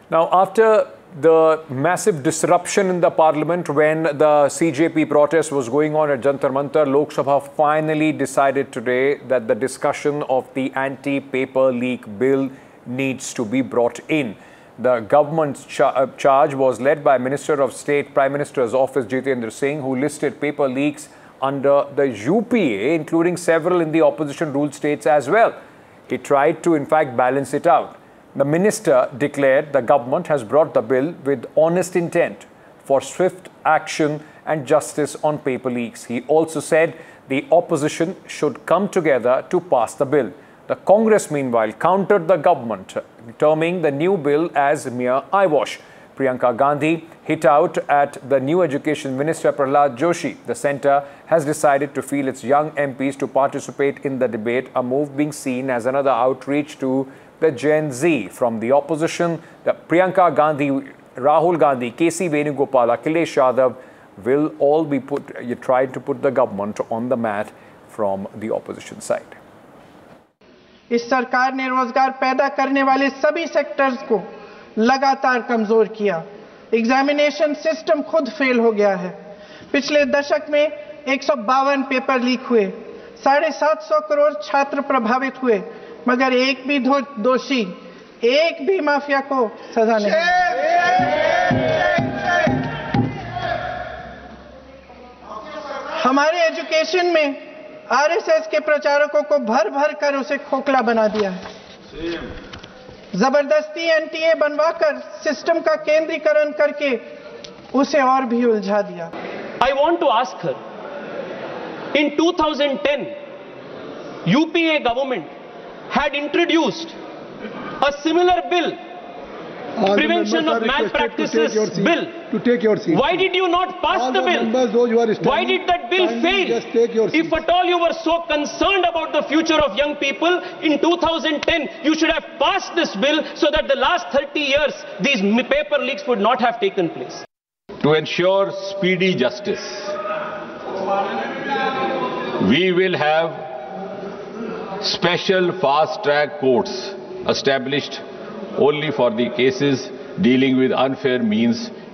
Now, after the massive disruption in the parliament when the CJP protest was going on at Jantar Mantar, Lok Sabha finally decided today that the discussion of the anti-paper leak bill needs to be brought in. The government's charge was led by Minister of State, Prime Minister's Office, Jitendra Singh, who listed paper leaks under the UPA, including several in the opposition-ruled states as well. He tried to, in fact, balance it out. The minister declared the government has brought the bill with honest intent for swift action and justice on paper leaks. He also said the opposition should come together to pass the bill. The Congress, meanwhile, countered the government, terming the new bill as mere eyewash. Priyanka Gandhi hit out at the new Education Minister Prahlad Joshi. The centre has decided to field its young MPs to participate in the debate, a move being seen as another outreach to the Gen Z. From the opposition, the Priyanka Gandhi, Rahul Gandhi, KC Venugopal, Akhilesh Yadav will all be trying to put the government on the mat from the opposition side. इस सरकार ने रोजगार पैदा करने वाले सभी sectors को लगातार कमजोर किया। एग्जामिनेशन सिस्टम खुद फेल हो गया है। पिछले दशक में 152 पेपर लीक हुए, 750 करोड़ छात्र प्रभावित हुए, मगर एक भी दोषी, एक भी माफिया को सजा नहीं। हमारे एजुकेशन में आरएसएस के प्रचारकों को भर भर कर उसे खोखला बना दिया है। जबरदस्ती एनटीए बनवाकर सिस्टम का केंद्रीकरण करके उसे और भी उलझा दिया। I want to ask her, in 2010, UPA government had introduced a similar bill, Prevention of Malpractices Bill. To take your seat. Why did you not pass the bill? Why did that bill fail? If at all you were so concerned about the future of young people, in 2010 you should have passed this bill so that the last 30 years these paper leaks would not have taken place. To ensure speedy justice, we will have special fast-track courts established only for the cases dealing with unfair means